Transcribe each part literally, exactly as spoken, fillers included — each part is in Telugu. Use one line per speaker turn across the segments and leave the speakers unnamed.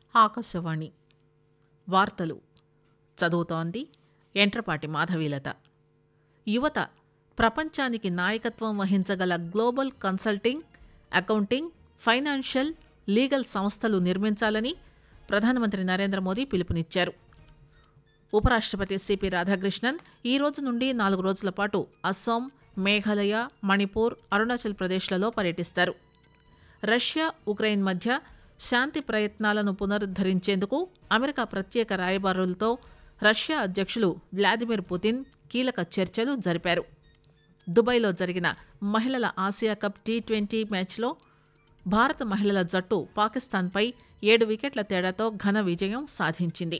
ఆకాశవాణి వార్తలు చదువుతోంది ఎంట్రపాటి మాధవీలత. యువత ప్రపంచానికి నాయకత్వం వహించగల global consulting, accounting, financial, legal సంస్థలు నిర్మించాలని ప్రధానమంత్రి నరేంద్ర మోదీ పిలుపునిచ్చారు. ఉపరాష్ట్రపతి సిపి రాధాకృష్ణన్ ఈ రోజు నుండి నాలుగు రోజుల పాటు అస్సాం, మేఘాలయ, మణిపూర్, అరుణాచల్ ప్రదేశ్లలో పర్యటిస్తారు. రష్యా, ఉక్రెయిన్ మధ్య శాంతి ప్రయత్నాలను పునరుద్దరించేందుకు అమెరికా ప్రత్యేక రాయబారులతో రష్యా అధ్యక్షులు వ్లాదిమిర్ పుతిన్ కీలక చర్చలు జరిపారు. దుబాయ్లో జరిగిన మహిళల ఆసియా కప్ టీ ట్వంటీ మ్యాచ్లో భారత మహిళల జట్టు పాకిస్తాన్పై ఏడు వికెట్ల తేడాతో ఘన విజయం సాధించింది.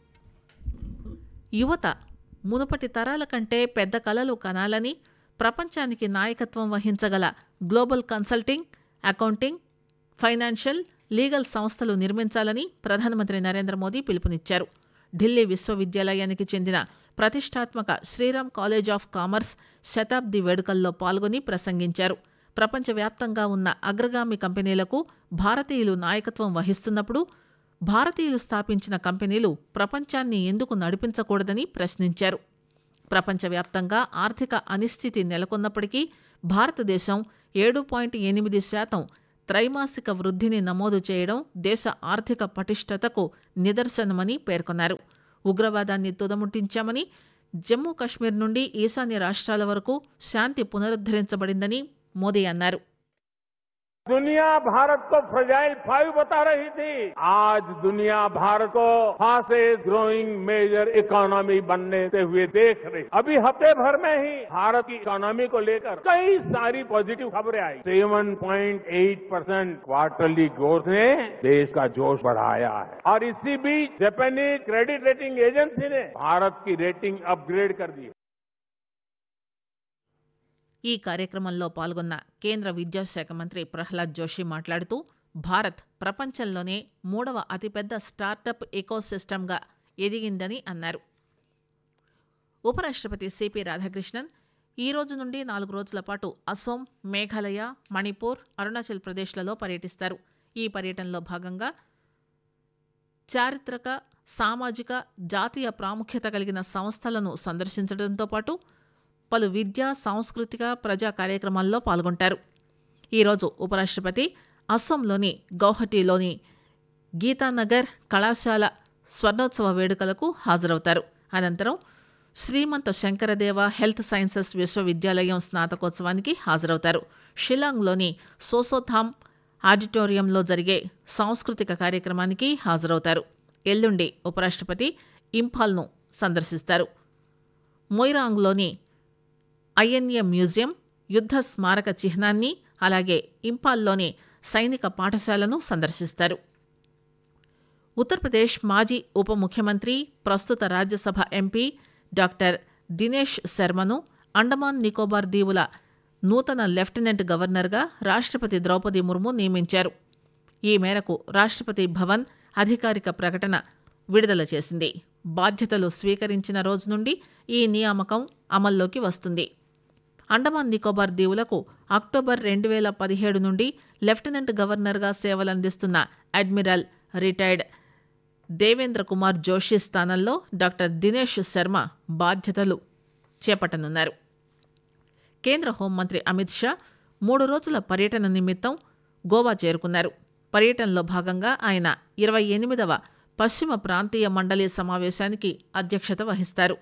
యువత మునుపటి తరాల కంటే పెద్ద కలలు కనాలని, ప్రపంచానికి నాయకత్వం వహించగల global consulting, accounting, financial, legal సంస్థలు నిర్మించాలని ప్రధానమంత్రి నరేంద్ర మోదీ పిలుపునిచ్చారు. ఢిల్లీ విశ్వవిద్యాలయానికి చెందిన ప్రతిష్టాత్మక శ్రీరామ్ కాలేజ్ ఆఫ్ కామర్స్ శతాబ్ది వేడుకల్లో పాల్గొని ప్రసంగించారు. ప్రపంచవ్యాప్తంగా ఉన్న అగ్రగామి కంపెనీలకు భారతీయులు నాయకత్వం వహిస్తున్నప్పుడు భారతీయులు స్థాపించిన కంపెనీలు ప్రపంచాన్ని ఎందుకు నడిపించకూడదని ప్రశ్నించారు. ప్రపంచవ్యాప్తంగా ఆర్థిక అనిశ్చితి నెలకొన్నప్పటికీ భారతదేశం ఏడు పాయింట్ ఎనిమిది శాతం త్రైమాసిక వృద్ధిని నమోదు చేయడం దేశ ఆర్థిక పటిష్టతకు నిదర్శనమని పేర్కొన్నారు. ఉగ్రవాదాన్ని తుదముట్టించామని, జమ్మూ కశ్మీర్ నుండి ఈశాన్య రాష్ట్రాల వరకు శాంతి పునరుద్ధరించబడిందని మోదీ అన్నారు.
दुनिया भारत को फ्रजाइल फाइव बता रही थी. आज दुनिया भारत को फास्टेस्ट ग्रोइंग मेजर इकोनॉमी बनने से हुए देख रही. अभी हफ्ते भर में ही भारत की इकोनॉमी को लेकर कई सारी पॉजिटिव खबरें आई. सात पॉइंट आठ परसेंट क्वार्टरली ग्रोथ ने देश का जोश बढ़ाया है. और इसी बीच जापानीज क्रेडिट रेटिंग एजेंसी ने भारत की रेटिंग अपग्रेड कर दी.
ఈ కార్యక్రమంలో పాల్గొన్న కేంద్ర విద్యాశాఖ మంత్రి ప్రహ్లాద్ జోషి మాట్లాడుతూ భారత్ ప్రపంచంలోనే మూడవ అతిపెద్ద స్టార్టప్ ఎకోసిస్టమ్గా ఎదిగిందని అన్నారు. ఉపరాష్ట్రపతి సిపి రాధాకృష్ణన్ ఈ రోజు నుండి నాలుగు రోజుల పాటు అస్సాం, మేఘాలయ, మణిపూర్, అరుణాచల్ ప్రదేశ్లలో పర్యటిస్తారు. ఈ పర్యటనలో భాగంగా చారిత్రక, సామాజిక, జాతీయ ప్రాముఖ్యత కలిగిన సంస్థలను సందర్శించడంతో పాటు పలు విద్యా, సాంస్కృతిక, ప్రజా కార్యక్రమాల్లో పాల్గొంటారు. ఈరోజు ఉపరాష్ట్రపతి అస్సాంలోని గౌహటిలోని గీతానగర్ కళాశాల స్వర్ణోత్సవ వేడుకలకు హాజరవుతారు. అనంతరం శ్రీమంత శంకరదేవ హెల్త్ సైన్సెస్ విశ్వవిద్యాలయం స్నాతకోత్సవానికి హాజరవుతారు. షిలాంగ్లోని సోసోథామ్ ఆడిటోరియంలో జరిగే సాంస్కృతిక కార్యక్రమానికి హాజరవుతారు. ఎల్లుండి ఉపరాష్ట్రపతి ఇంఫాల్ను సందర్శిస్తారు. మొయిరాంగ్లోని ఐఎన్ఏ మ్యూజియం, యుద్ధ స్మారక చిహ్నాన్ని, అలాగే ఇంపాల్లోని సైనిక పాఠశాలను సందర్శిస్తారు. ఉత్తరప్రదేశ్ మాజీ ఉప ముఖ్యమంత్రి, ప్రస్తుత రాజ్యసభ ఎంపీ డాక్టర్ దినేష్ శర్మను అండమాన్ నికోబార్ దీవుల నూతన లెఫ్టినెంట్ గవర్నర్గా రాష్ట్రపతి ద్రౌపది ముర్ము నియమించారు. ఈ మేరకు రాష్ట్రపతి భవన్ అధికారిక ప్రకటన విడుదల చేసింది. బాధ్యతలు స్వీకరించిన రోజు నుండి ఈ నియామకం అమల్లోకి వస్తుంది. అండమాన్ నికోబార్ దీవులకు అక్టోబర్ రెండు వేల పదిహేడు నుండి లెఫ్టినెంట్ గవర్నర్గా సేవలందిస్తున్న అడ్మిరల్ రిటైర్డ్ దేవేంద్ర కుమార్ జోషి స్థానంలో డాక్టర్ దినేష్ శర్మ బాధ్యతలు చేపట్టనున్నారు. కేంద్ర హోంమంత్రి అమిత్ షా మూడు రోజుల పర్యటన నిమిత్తం గోవా చేరుకున్నారు. పర్యటనలో భాగంగా ఆయన ఇరవై ఎనిమిదవ పశ్చిమ ప్రాంతీయ మండలి సమావేశానికి అధ్యక్షత వహిస్తారు.